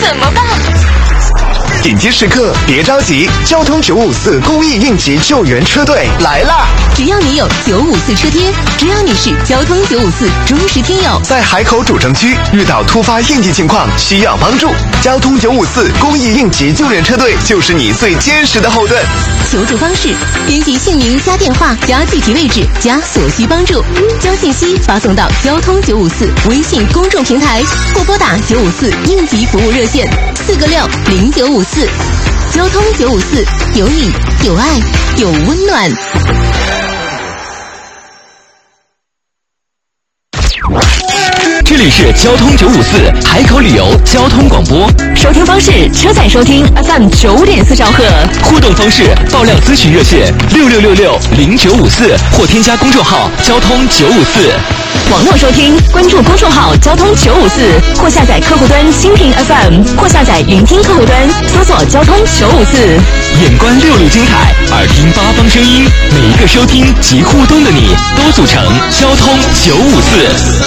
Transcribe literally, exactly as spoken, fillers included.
怎么办？ 紧急时刻别着急，交通九五四公益应急救援车队来啦！ 只要你有九五四车贴，只要你是交通九五四忠实听友， 在海口主城区遇到突发应急情况需要帮助，交通九五四公益应急救援车队就是你最坚实的后盾。 求助方式：编辑姓名加电话加具体位置加所需帮助，将信息发送到交通九五四微信公众平台，或拨打九五四应急服务热线四个六零九五四。交通九五四，有你有爱有温暖。 这里是交通九五四海口旅游交通广播， 收听方式：车载收听 F M 九点四兆赫， 互动方式：爆料咨询热线六六六六零九五四，或添加公众号交通九五四。 网络收听，关注公众号交通九五四，或下载客户端蜻蜓 F M， 或下载云听客户端，搜索交通九五四。 眼观六路精彩，耳听八方声音，每一个收听及互动的你，都组成交通九五四。